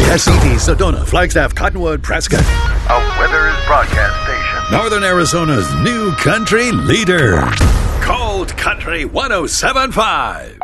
Casitas, Sedona, Flagstaff, Cottonwood, Prescott. A Weathers broadcast station. Northern Arizona's new country leader. Cold Country 107.5.